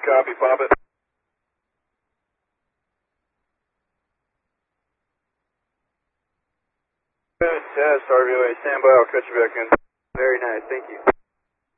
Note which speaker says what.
Speaker 1: Copy, Papa. Good test, RVOA. Stand by, I'll cut you back in. Very nice, thank you.